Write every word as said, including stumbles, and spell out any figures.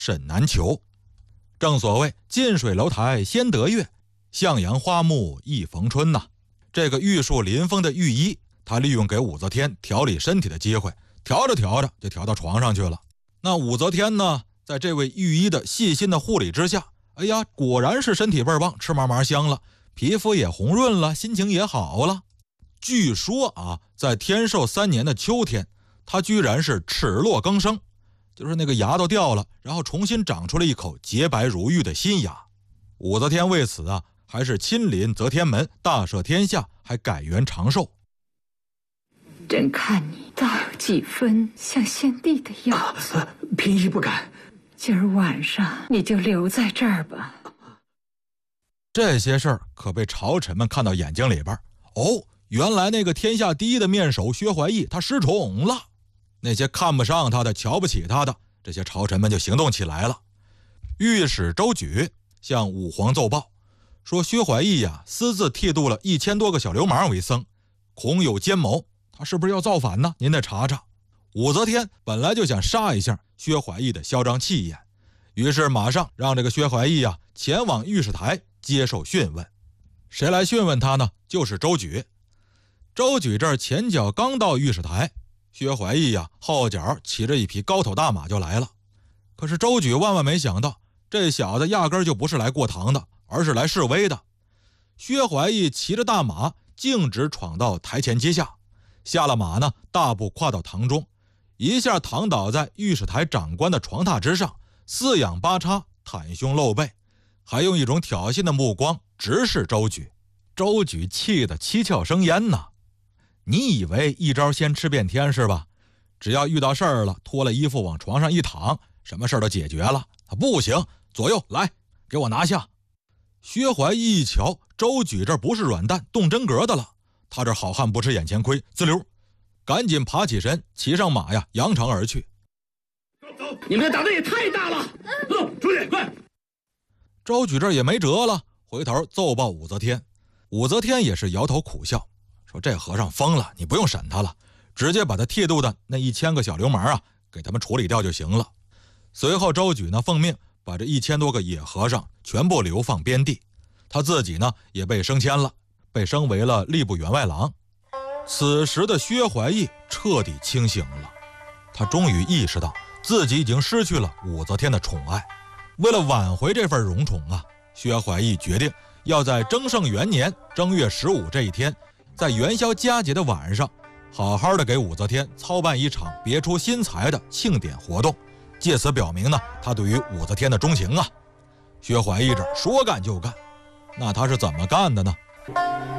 甚难求。正所谓近水楼台先得月，向阳花木易逢春呐、啊。这个玉树临风的御医，他利用给武则天调理身体的机会，调着调着就调到床上去了。那武则天呢，在这位御医的细心的护理之下，哎呀，果然是身体倍儿棒，吃嘛嘛香了，皮肤也红润了，心情也好了。据说啊，在天寿三年的秋天，他居然是齿落更生，就是那个牙都掉了，然后重新长出了一口洁白如玉的新牙。武则天为此啊，还是亲临则天门，大赦天下，还改元长寿。 朕看你倒有几分像先帝的样子。 啊、嫔宜不敢。 今儿晚上你就留在这儿吧。 这些事儿可被朝臣们看到眼睛里边。哦，原来那个天下第一的面首薛怀义他失宠了。那些看不上他的、瞧不起他的，这些朝臣们就行动起来了。御史周举向武皇奏报说，薛怀义呀、啊、私自剃度了一千多个小流氓为僧，恐有奸谋，他是不是要造反呢？您得查查。武则天本来就想杀一下薛怀义的嚣张气焰，于是马上让这个薛怀义啊前往御史台接受讯问。谁来讯问他呢？就是周举。周举这儿前脚刚到御史台，薛怀义呀、啊、后脚骑着一匹高头大马就来了。可是周举万万没想到，这小子压根就不是来过堂的，而是来示威的。薛怀义骑着大马径直闯到台前阶下，下了马呢，大步跨到堂中，一下躺倒在御史台长官的床榻之上，四仰八叉，袒胸露背，还用一种挑衅的目光直视周举。周举气得七窍生烟呐！你以为一招先吃遍天是吧？只要遇到事儿了，脱了衣服往床上一躺，什么事儿都解决了？不行，左右来，给我拿下！薛怀义一瞧，周举这不是软蛋动真格的了，他这好汉不吃眼前亏，滋溜赶紧爬起身，骑上马呀，扬长而去。 走，你们这胆子也太大了！走，出去，快！ 周举这也没辙了，回头奏报武则天。武则天也是摇头苦笑，说这和尚疯了，你不用审他了，直接把他剃度的那一千个小流氓啊，给他们处理掉就行了。随后周举呢奉命把这一千多个野和尚全部流放边地，他自己呢也被升迁了，被升为了吏部员外郎。此时的薛怀义彻底清醒了，他终于意识到自己已经失去了武则天的宠爱。为了挽回这份荣宠啊，薛怀义决定要在征圣元年正月十五这一天，在元宵佳节的晚上，好好的给武则天操办一场别出心裁的庆典活动，借此表明呢他对于武则天的钟情啊。薛怀义这说干就干，那他是怎么干的呢？